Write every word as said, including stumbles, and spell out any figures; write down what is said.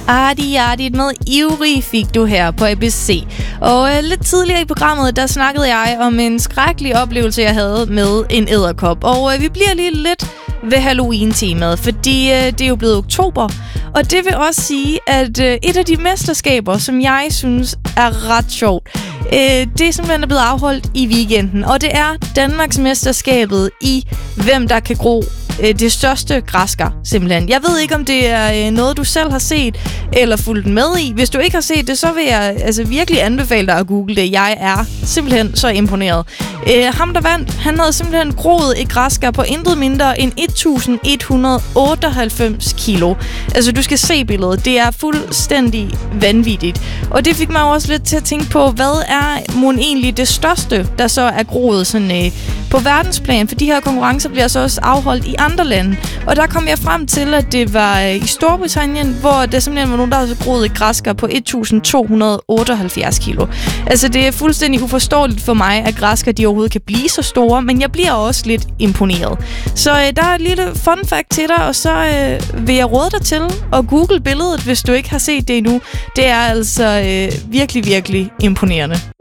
Arti Arti, noget ivrig fik du her på A B C. Og øh, lidt tidligere i programmet, der snakkede jeg om en skrækkelig oplevelse, jeg havde med en edderkop. Og øh, vi bliver lige lidt ved Halloween-temaet, fordi øh, det er jo blevet oktober. Og det vil også sige, at øh, et af de mesterskaber, som jeg synes er ret sjovt, øh, det er simpelthen blevet afholdt i weekenden. Og det er Danmarks mesterskabet i, hvem der kan gro det største græskar, simpelthen. Jeg ved ikke, om det er noget, du selv har set eller fulgt med i. Hvis du ikke har set det, så vil jeg altså virkelig anbefale dig at google det. Jeg er simpelthen så imponeret. Øh, ham, der vandt, han havde simpelthen groet et græskar på intet mindre end et tusind et hundrede otteoghalvfems kilo. Altså, du skal se billedet. Det er fuldstændig vanvittigt. Og det fik mig også lidt til at tænke på, hvad er mon egentlig det største, der så er groet sådan, øh, på verdensplan? For de her konkurrencer bliver så også afholdt i andre lande. Og der kom jeg frem til, at det var i Storbritannien, hvor der simpelthen var nogen, der havde groet et græskar på et tusind to hundrede otteoghalvfjerds kilo. Altså, det er fuldstændig uforståeligt for mig, at græskar de overhovedet kan blive så store, men jeg bliver også lidt imponeret. Så øh, der er et lille fun fact til dig, og så øh, vil jeg råde dig til at google billedet, hvis du ikke har set det endnu. Det er altså øh, virkelig, virkelig imponerende.